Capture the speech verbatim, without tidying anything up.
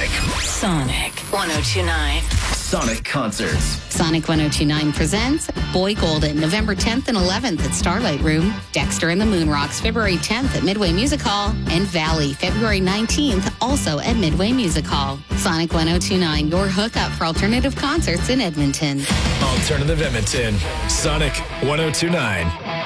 Sonic. Sonic one oh two point nine. Sonic Concerts. Sonic one oh two point nine presents Boy Golden, November tenth and eleventh at Starlight Room. Dexter and the Moon Rocks, February tenth at Midway Music Hall. And Valley, February nineteenth, also at Midway Music Hall. Sonic one oh two point nine, your hookup for alternative concerts in Edmonton. Alternative Edmonton. Sonic one oh two point nine.